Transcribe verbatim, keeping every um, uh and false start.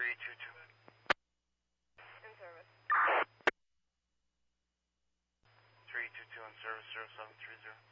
three two two. In service. three two two in service, zero seven three zero.